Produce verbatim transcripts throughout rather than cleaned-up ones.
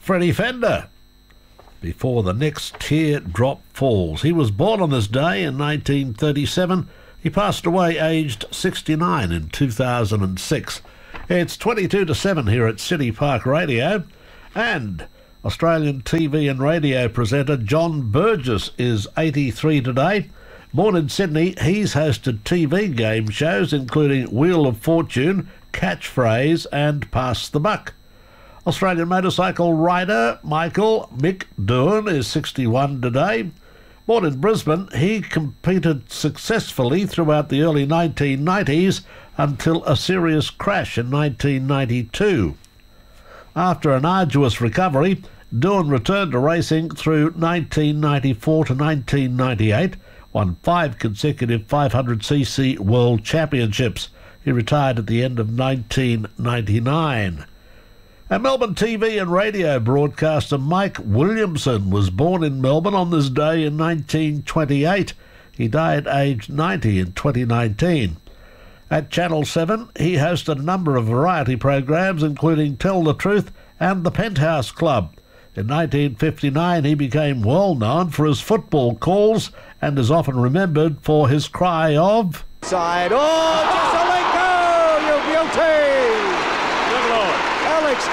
Freddie Fender, before the next teardrop falls. He was born on this day in nineteen thirty-seven. He passed away aged sixty-nine in two thousand six. It's twenty-two to seven here at City Park Radio, and Australian T V and radio presenter John Burgess is eighty-three today. Born in Sydney, he's hosted T V game shows including Wheel of Fortune, Catchphrase and Pass the Buck. Australian motorcycle rider Michael Mick Doohan is sixty-one today. Born in Brisbane, he competed successfully throughout the early nineteen nineties until a serious crash in nineteen ninety-two. After an arduous recovery, Doohan returned to racing through nineteen ninety-four to nineteen ninety-eight, won five consecutive five hundred c c World Championships. He retired at the end of nineteen ninety-nine. A Melbourne T V and radio broadcaster Mike Williamson was born in Melbourne on this day in nineteen twenty-eight. He died aged ninety in twenty nineteen. At Channel seven, he hosted a number of variety programs, including Tell the Truth and The Penthouse Club. In nineteen fifty-nine, he became well known for his football calls and is often remembered for his cry of... Side, oh, Jesselenko, you beauty! Good Lord. Alex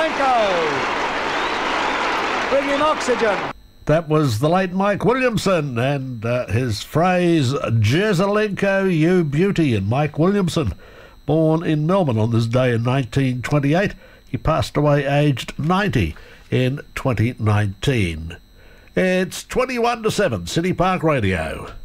Jesselenko, bring him oxygen. That was the late Mike Williamson and uh, his phrase, Jesselenko, you beauty. And Mike Williamson, born in Melbourne on this day in nineteen twenty-eight. He passed away aged ninety in twenty nineteen. It's twenty-one to seven, City Park Radio.